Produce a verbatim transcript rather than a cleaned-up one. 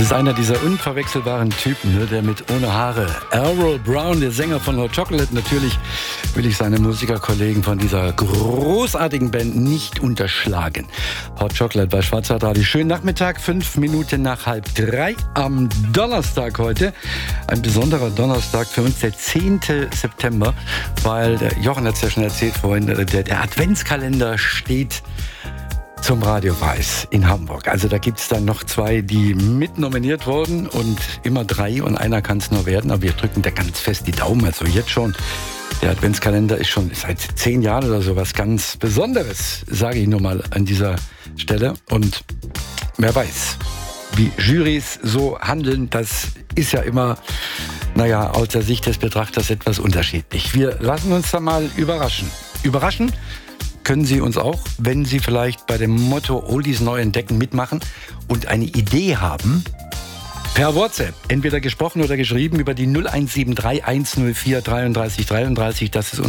ist einer dieser unverwechselbaren Typen, ne, der mit ohne Haare. Errol Brown, der Sänger von Hot Chocolate. Natürlich will ich seine Musikerkollegen von dieser großartigen Band nicht unterschlagen. Hot Chocolate bei Schwarzwaldradio. Schönen Nachmittag, fünf Minuten nach halb drei am Donnerstag heute. Ein besonderer Donnerstag für uns, der zehnte September, weil der Jochen hat es ja schon erzählt vorhin, der, der Adventskalender steht zum Radiopreis in Hamburg. Also da gibt es dann noch zwei, die mit nominiert wurden und immer drei und einer kann es nur werden. Aber wir drücken da ganz fest die Daumen. Also jetzt schon, der Adventskalender ist schon seit zehn Jahren oder so was ganz Besonderes, sage ich nur mal an dieser Stelle. Und wer weiß, wie Jurys so handeln, das ist ja immer, naja, aus der Sicht des Betrachters etwas unterschiedlich. Wir lassen uns da mal überraschen. Überraschen können Sie uns auch, wenn Sie vielleicht bei dem Motto Oldies neu entdecken mitmachen und eine Idee haben, per WhatsApp, entweder gesprochen oder geschrieben über die null eins sieben drei eins null vier dreiunddreißig dreiunddreißig, das ist